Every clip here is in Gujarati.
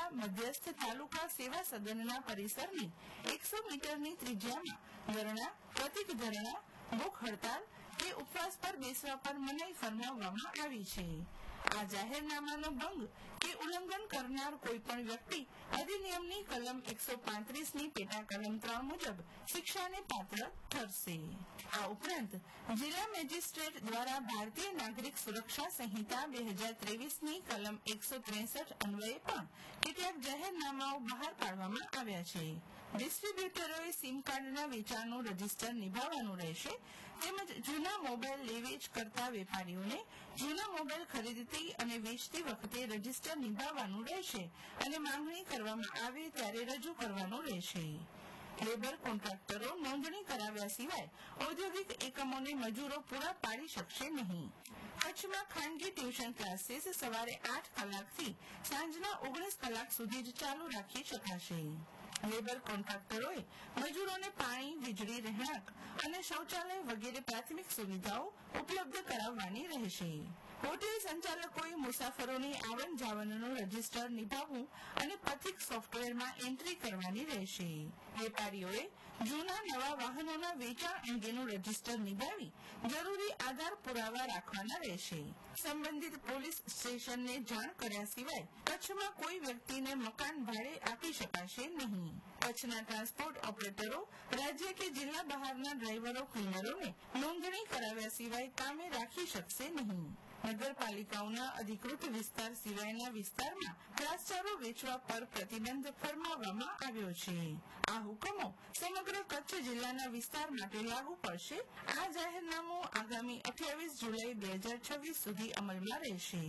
મધ્યસ્થ તાલુકા સેવા સદનના પરિસરની 100 મીટરની ત્રિજ્યામાં ધરણા, પ્રતિક ધરણા, ભૂખ હડતાલ કે ઉપવાસ પર બેસવા પર મનાઈ ફરમાવવામાં આવી છે. આ જાહેરનામાનો ભંગ કે ઉલ્લંઘન કરનાર કોઈપણ વ્યક્તિ અધિનિયમની કલમ 135ની પેટા કલમ 3 મુજબ શિક્ષાને પાત્ર ઠરશે. આ ઉપરાંત જિલ્લા મેજિસ્ટ્રેટ દ્વારા ભારતીય નાગરિક સુરક્ષા સંહિતા 2023ની કલમ 163 અન્વયે પણ કેટલાક જાહેરનામાઓ બહાર પાડવામાં આવ્યા છે. ડિસ્ટ્રીબ્યુટરોએ સિમ કાર્ડના વેચાણનું રજીસ્ટર નિભાવવાનું રહેશે, તેમજ જૂના મોબાઈલ લે વેચ કરતા વેપારીઓને જૂના મોબાઈલ ખરીદતી અને વેચતી વખતે રજીસ્ટર નિભાવવાનું રહેશે અને માંગણી કરવામાં આવે ત્યારે રજૂ કરવાનું રહેશે. લેબર કોન્ટ્રાક્ટરો નોંધણી કરાવ્યા સિવાય ઔદ્યોગિક એકમોને મજૂરો પૂરા પાડી શકશે નહીં. કચ્છમાં ખાનગી ટ્યુશન ક્લાસીસ સવારે 8 કલાકથી સાંજના 19 કલાક સુધી જ ચાલુ રાખી શકાશે. લેબર કોન્ટ્રાક્ટરોએ મજૂરોને પાણી, વીજળી, રહેણાંક અને શૌચાલય વગેરે પ્રાથમિક સુવિધાઓ ઉપલબ્ધ કરાવવાની રહેશે. હોટેલ સંચાલકોએ મુસાફરોની આવન જાવનનું રજીસ્ટર નિભાવવું અને પથિક સોફ્ટવેરમાં એન્ટ્રી કરવાની રહેશે. વેપારીઓએ જૂના નવા વાહનોના વેચાણ અંગેનું રજીસ્ટર નિભાવી જરૂરી આધાર પુરાવા રાખવાના રહેશે. સંબંધિત પોલીસ સ્ટેશનને જાણ કર્યા સિવાય કચ્છમાં કોઈ વ્યક્તિને મકાન ભાડે આપી શકાશે નહીં. કચ્છના ટ્રાન્સપોર્ટ ઓપરેટરો રાજ્ય કે જિલ્લા બહારના ડ્રાઈવરો, ક્લીનરોને નોંધણી કરાવ્યા સિવાય કામે રાખી શકશે નહીં. નગરપાલિકાઓના અધિકૃત વિસ્તાર સિવાયના વિસ્તારમાં ઘાસચારો વેચવા પર પ્રતિબંધ ફરમાવવામાં આવ્યો છે. આ હુકમો સમગ્ર કચ્છ જિલ્લાના વિસ્તાર માટે લાગુ પડશે. આ જાહેરનામું આગામી 28 જુલાઈ 2026 સુધી અમલમાં રહેશે.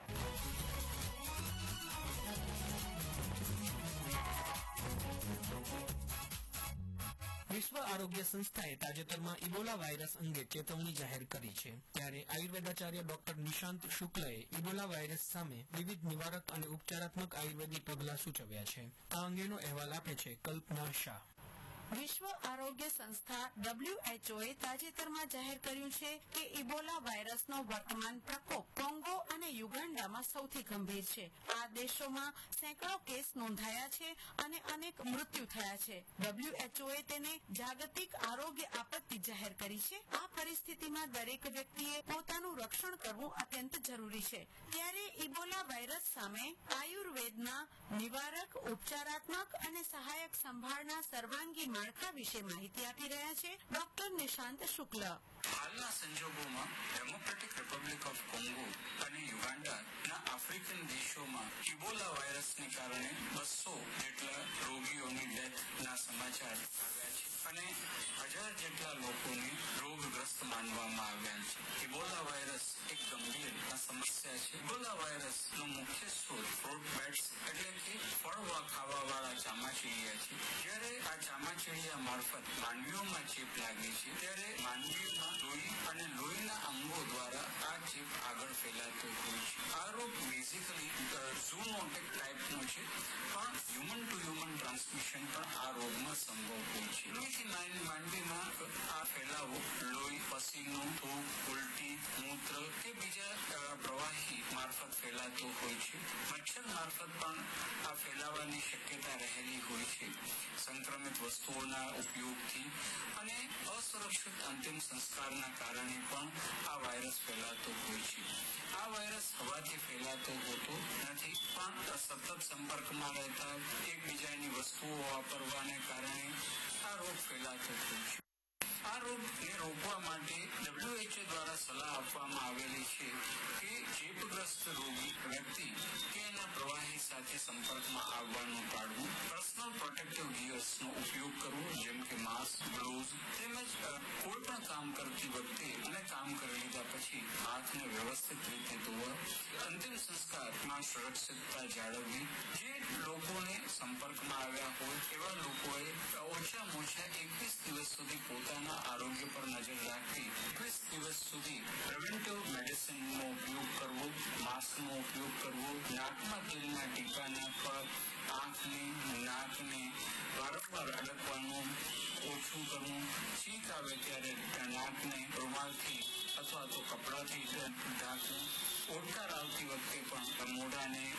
વિશ્વ આરોગ્ય સંસ્થાએ તાજેતરમાં ઇબોલા વાયરસ અંગે ચેતવણી જાહેર કરી છે. ત્યારે આયુર્વેદાચાર્ય ડોક્ટર નિશાંત શુક્લએ ઇબોલા વાયરસ સામે વિવિધ નિવારક અને ઉપચારાત્મક આયુર્વેદિક પગલાં સૂચવ્યા છે. આ અંગેનો અહેવાલ આપે છે કલ્પના શાહ. વિશ્વ આરોગ્ય સંસ્થા WHOએ તાજેતરમાં જાહેર કર્યું છે કે ઇબોલા વાયરસનો વર્તમાન પ્રકોપ કોંગો અને યુગાન્ડામાં સૌથી ગંભીર છે. આ દેશોમાં સેંકડો કેસ નોંધાયા છે અને અનેક મૃત્યુ થયા છે. WHOએ તેને જાગતિક આરોગ્ય આપત્તિ જાહેર કરી છે. આ પરિસ્થિતિમાં દરેક વ્યક્તિએ પોતાનું રક્ષણ કરવું અત્યંત જરૂરી છે. ત્યારે ઇબોલા વાયરસ સામે આયુર્વેદના નિવારક, ઉપચારાત્મક અને સહાયક સંભાળના સર્વાંગી માળખા વિશે માહિતી આપી રહ્યા છે ડોક્ટર નિશાંત શુક્લ. હાલના સંજોગોમાં ડેમોક્રેટિક રિપબ્લિક ઓફ કોંગો અને યુગાન્ડાના આફ્રિકન દેશોમાં ઇબોલા વાયરસને કારણે 200 જેટલા રોગીઓની ડેથના સમાચાર આવ્યા છે અને 1000 જેટલા લોકોને રોગગ્રસ્ત માનવામાં આવ્યા છે. ઇબોલા વાયરસ એક ગંભીર સમસ્યા છે. ઇબોલા વાયરસનો મુખ્ય સ્ત્રોત ફ્રૂટ બેટ્સ એટલે કે ફળ ખાવાવાળા ચામાચીડિયા છે. જ્યારે આ ચામાચીડિયા મારફત માનવીઓમાં ચેપ લાગે છે ત્યારે માનવીઓમાં લોહી અને લોહીના અંગો દ્વારા આ ચેપ આગળ ફેલાતો હોય છે. આ રોગ બેઝિકલી ઝૂનોટિક ટાઈપનો છે, પણ હ્યુમન ટુ હ્યુમન ટ્રાન્સમિશન પણ આ રોગમાં સંભવ હોય છે. લોહીથી માનવીમાં આ ફેલાવો લોહી, પસીનો, થૂંક, ઉલટી, મૂત્ર કે બીજા પ્રવાહી મારફત ફેલાતો હોય છે. મચ્છર મારફત પણ આ ફેલાવાની શક્યતા રહેલી હોય છે. સંક્રમિત વસ્તુઓના ઉપયોગથી અને અસુરક્ષિત અંતિમ સંસ્કારના કારણે પણ આ વાયરસ ફેલાતો હોય છે. આ વાયરસ હવાથી ફેલાતો હોતો નથી, પણ સતત સંપર્કમાં રહેતા એકબીજાની વસ્તુઓ વાપરવાને કારણે આ રોગ ફેલાતો હોય છે. આ રોગને રોકવા માટે WHO દ્વારા સલાહ આપવામાં આવેલી છે કે ચેપગ્રસ્ત રોગી વ્યક્તિ કે એના પ્રવાહી સાથે સંપર્કમાં આવવાનું ટાળવું, પર્સનલ પ્રોટેક્ટિવ ગિયર્સનો ઉપયોગ કરવો જેમ કે માસ્ક, ગ્લોવ્સ તેમજ કોઈ પણ કામ કરતી વખતે અને કામ કરી લીધા પછી હાથને વ્યવસ્થિત રીતે ધોવા, અંતિમ સંસ્કારમાં સુરક્ષિતતા જાળવવી. જે લોકોને સંપર્કમાં આવ્યા હોય એવા લોકોએ ઓછામાં ઓછા 21 દિવસ સુધી પોતાના આરોગ્ય પર નજર રાખવી, 21 દિવસ સુધી પ્રિવેન્ટિવ મેડિસિનનો ઉપયોગ કરવો, માસ્કનો ઉપયોગ કરવો, નાકમાં તેલના ટીકા નાખવા, આંખને, નાકને વારંવાર અડકવાનું ઓછું કરવું, છીંક આવે ત્યારે નાકને રૂમાલથી અથવા તો કપડાથી ઢાંકવું, ઓડકાર આવતી વખતે પણ મોઢાને